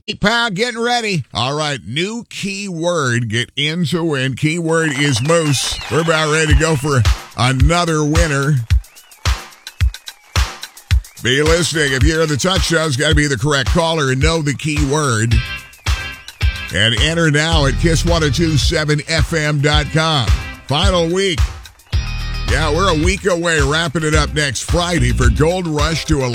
Hey, pal, getting ready. All right, new keyword. Get in to win. Keyword is moose. We're about ready to go for another winner. Be listening. If you hear the touchdown, it's got to be the correct caller and know the keyword. And enter now at kiss1027fm.com. Final week. Yeah, we're a week away, wrapping it up next Friday for Gold Rush to